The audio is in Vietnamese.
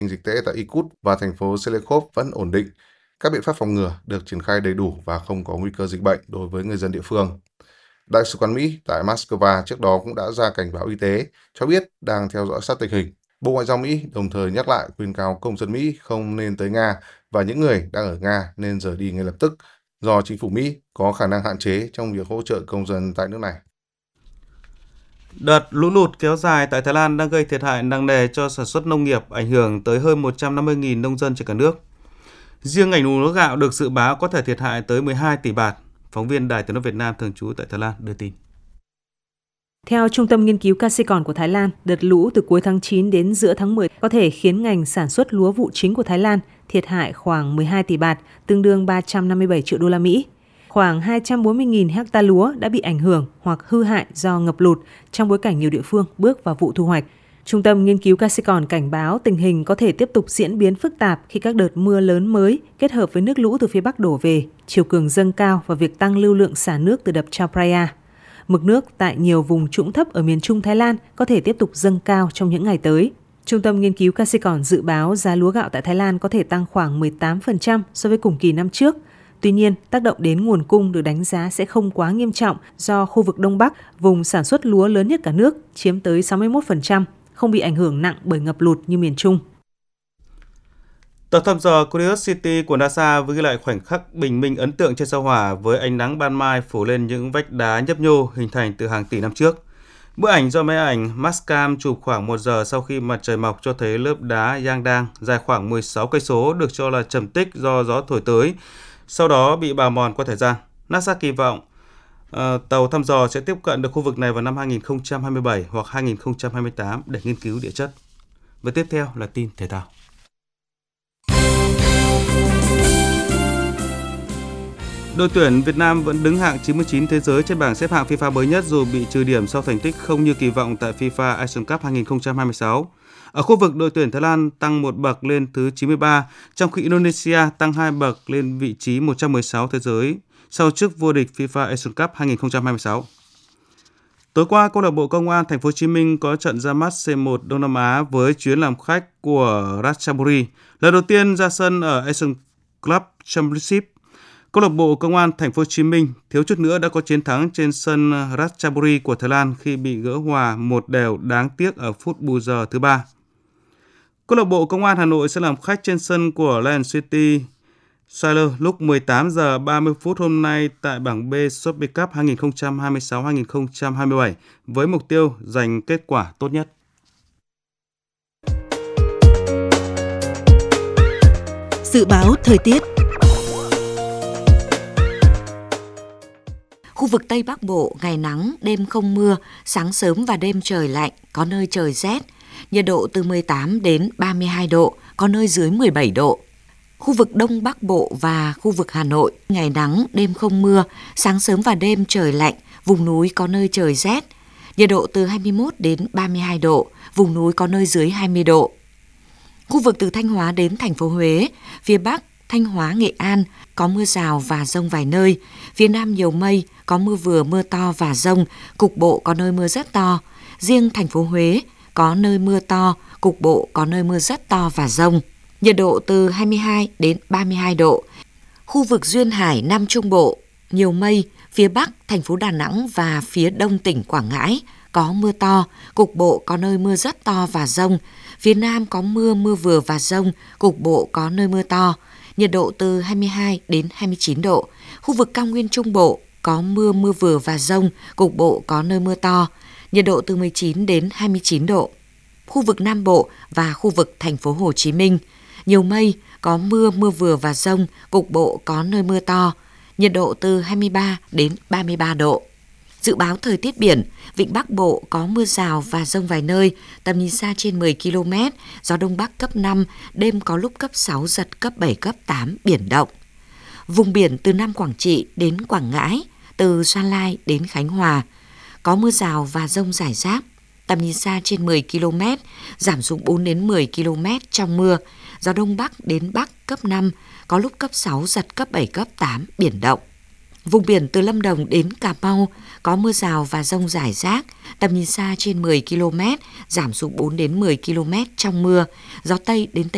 dịch tễ tại Irkutsk và thành phố Selekov vẫn ổn định. Các biện pháp phòng ngừa được triển khai đầy đủ và không có nguy cơ dịch bệnh đối với người dân địa phương. Đại sứ quán Mỹ tại Moscow trước đó cũng đã ra cảnh báo y tế, cho biết đang theo dõi sát tình hình. Bộ Ngoại giao Mỹ đồng thời nhắc lại khuyến cáo công dân Mỹ không nên tới Nga và những người đang ở Nga nên rời đi ngay lập tức, do chính phủ Mỹ có khả năng hạn chế trong việc hỗ trợ công dân tại nước này. Đợt lũ lụt kéo dài tại Thái Lan đang gây thiệt hại nặng nề cho sản xuất nông nghiệp, ảnh hưởng tới hơn 150.000 nông dân trên cả nước. Riêng ngành lúa gạo được dự báo có thể thiệt hại tới 12 tỷ baht. Phóng viên Đài Tiếng nói Việt Nam thường trú tại Thái Lan đưa tin. Theo Trung tâm Nghiên cứu Kasikorn của Thái Lan, đợt lũ từ cuối tháng 9 đến giữa tháng 10 có thể khiến ngành sản xuất lúa vụ chính của Thái Lan thiệt hại khoảng 12 tỷ baht, tương đương 357 triệu đô la Mỹ. Khoảng 240.000 hecta lúa đã bị ảnh hưởng hoặc hư hại do ngập lụt trong bối cảnh nhiều địa phương bước vào vụ thu hoạch. Trung tâm Nghiên cứu Kasikorn cảnh báo tình hình có thể tiếp tục diễn biến phức tạp khi các đợt mưa lớn mới kết hợp với nước lũ từ phía Bắc đổ về, chiều cường dâng cao và việc tăng lưu lượng xả nước từ đập Chao Phraya. Mực nước tại nhiều vùng trũng thấp ở miền Trung Thái Lan có thể tiếp tục dâng cao trong những ngày tới. Trung tâm Nghiên cứu Kasikorn dự báo giá lúa gạo tại Thái Lan có thể tăng khoảng 18% so với cùng kỳ năm trước. Tuy nhiên, tác động đến nguồn cung được đánh giá sẽ không quá nghiêm trọng do khu vực Đông Bắc, vùng sản xuất lúa lớn nhất cả nước, chiếm tới 61%, không bị ảnh hưởng nặng bởi ngập lụt như miền Trung. Tàu thăm dò Curiosity của NASA vừa ghi lại khoảnh khắc bình minh ấn tượng trên sao Hỏa với ánh nắng ban mai phủ lên những vách đá nhấp nhô hình thành từ hàng tỷ năm trước. Bức ảnh do máy ảnh Mastcam chụp khoảng 1 giờ sau khi mặt trời mọc cho thấy lớp đá Yangdang dài khoảng 16 cây số được cho là trầm tích do gió thổi tới, sau đó bị bào mòn qua thời gian. NASA kỳ vọng tàu thăm dò sẽ tiếp cận được khu vực này vào năm 2027 hoặc 2028 để nghiên cứu địa chất. Và tiếp theo là tin thể thao. Đội tuyển Việt Nam vẫn đứng hạng 99 thế giới trên bảng xếp hạng FIFA mới nhất dù bị trừ điểm sau thành tích không như kỳ vọng tại FIFA Asian Cup 2026. Ở khu vực, đội tuyển Thái Lan tăng một bậc lên thứ 93, trong khi Indonesia tăng 2 bậc lên vị trí 116 thế giới sau chức vô địch FIFA Asian Cup 2026. Tối qua, câu lạc bộ Công an Thành phố Hồ Chí Minh có trận ra mắt C1 Đông Nam Á với chuyến làm khách của Ratchaburi, lần đầu tiên ra sân ở Asian Club Championship. Câu lạc bộ Công an Thành phố Hồ Chí Minh thiếu chút nữa đã có chiến thắng trên sân Ratchaburi của Thái Lan khi bị gỡ hòa 1-1 đáng tiếc ở phút bù giờ thứ 3. Câu lạc bộ Công an Hà Nội sẽ làm khách trên sân của Lion City Sailor lúc 18 giờ 30 phút hôm nay tại bảng B Shopee Cup 2026-2027 với mục tiêu giành kết quả tốt nhất. Dự báo thời tiết. Khu vực Tây Bắc Bộ ngày nắng, đêm không mưa, sáng sớm và đêm trời lạnh, có nơi trời rét, nhiệt độ từ 18 đến 32 độ, có nơi dưới 17 độ. Khu vực Đông Bắc Bộ và khu vực Hà Nội, ngày nắng, đêm không mưa, sáng sớm và đêm trời lạnh, vùng núi có nơi trời rét, nhiệt độ từ 21 đến 32 độ, vùng núi có nơi dưới 20 độ. Khu vực từ Thanh Hóa đến thành phố Huế, phía Bắc, Thanh Hóa, Nghệ An có mưa rào và dông vài nơi, phía Nam nhiều mây, có mưa vừa mưa to và dông, cục bộ có nơi mưa rất to. Riêng thành phố Huế có nơi mưa to, cục bộ có nơi mưa rất to và dông. Nhiệt độ từ 22 đến 32 độ. Khu vực Duyên Hải, Nam Trung Bộ, nhiều mây, phía Bắc, thành phố Đà Nẵng và phía Đông tỉnh Quảng Ngãi có mưa to, cục bộ có nơi mưa rất to và dông. Phía Nam có mưa, mưa vừa và dông, cục bộ có nơi mưa to. Nhiệt độ từ 22 đến 29 độ. Khu vực Cao Nguyên Trung Bộ có mưa, mưa vừa và dông, cục bộ có nơi mưa to. Nhiệt độ từ 19 đến 29 độ. Khu vực Nam Bộ và khu vực thành phố Hồ Chí Minh, nhiều mây, có mưa, mưa vừa và dông, cục bộ có nơi mưa to. Nhiệt độ từ 23 đến 33 độ. Dự báo thời tiết biển, vịnh Bắc Bộ có mưa rào và dông vài nơi, tầm nhìn xa trên 10 km, gió Đông Bắc cấp 5, đêm có lúc cấp 6, giật cấp 7, cấp 8, biển động. Vùng biển từ Nam Quảng Trị đến Quảng Ngãi, từ Gia Lai đến Khánh Hòa, có mưa rào và dông rải rác, tầm nhìn xa trên 10 km, giảm xuống 4 đến 10 km trong mưa, gió Đông Bắc đến Bắc cấp 5, có lúc cấp 6, giật cấp 7, cấp 8, biển động. Vùng biển từ Lâm Đồng đến Cà Mau có mưa rào và dông rải rác, tầm nhìn xa trên 10 km, giảm xuống 4 đến 10 km trong mưa, gió Tây đến Tây